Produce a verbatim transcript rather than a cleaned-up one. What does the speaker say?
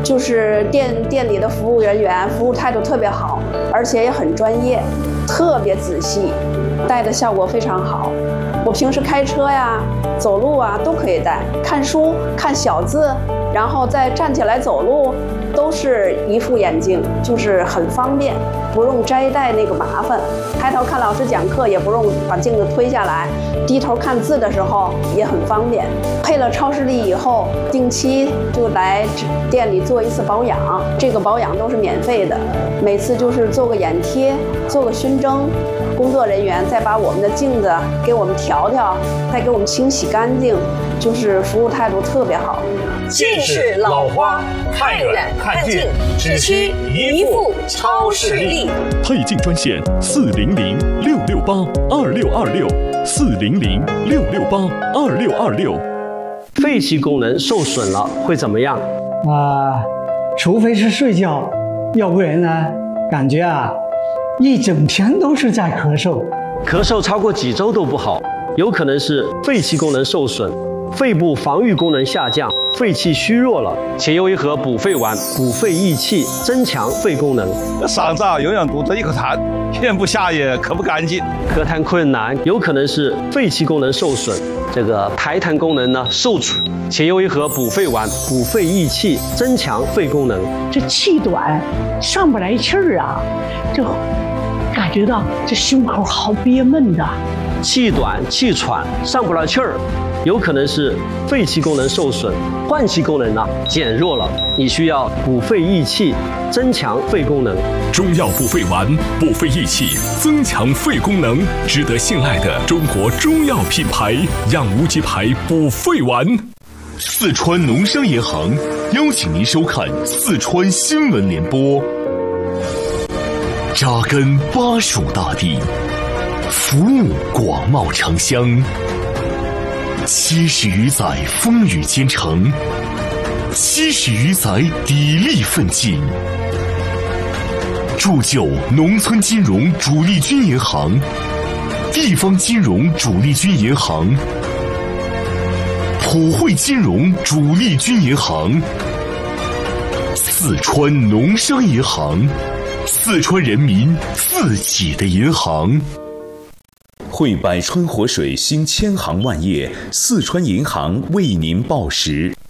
就是店店里的服务人员服务态度特别好，而且也很专业，特别仔细，戴的效果非常好。我平时开车呀、走路啊都可以戴，看书、看小字，然后再站起来走路，都是一副眼镜，就是很方便，不用摘戴那个麻烦。抬头看老师讲课也不用把镜子推下来，低头看字的时候也很方便。配了超视力以后，定期就来店里做一次保养，这个保养都是免费的，每次就是做个眼贴，做个熏蒸。工作人员再把我们的镜子给我们调调，再给我们清洗干净，就是服务态度特别好。 近视老花，看远看近，只需一副超视力。 配镜专线四零零六六八二六二六，四零零六六八二六二六。 肺气功能受损了会怎么样？ 啊、呃，除非是睡觉，要不然呢，感觉啊。一整天都是在咳嗽， 咳嗽超过几周都不好，有可能是肺气功能受损，肺部防御功能下降，肺气虚弱了，且用一盒补肺丸补肺益气，增强肺功能。 嗓子啊永远堵着一口痰，咽不下也咳不干净， 咳痰困难，有可能是肺气功能受损，这个排痰功能呢受阻，且用一盒补肺丸补肺益气，增强肺功能。 这气短，上不来气儿啊，这。感觉到这胸口好憋闷的， 气短气喘上不来气儿，有可能是肺气功能受损，换气功能呢减弱了，你需要补肺益气，增强肺功能。 中药补肺丸，补肺益气，增强肺功能，值得信赖的中国中药品牌养无极牌补肺丸。四川农商银行邀请您收看四川新闻联播。扎根巴蜀大地，服务广袤城乡，七十余载风雨兼程，七十余载砥砺奋进，铸就农村金融主力军银行、地方金融主力军银行、普惠金融主力军银行、四川农商银行。四川人民自己的银行。 汇百春活水新千行万业，四川银行为您报时。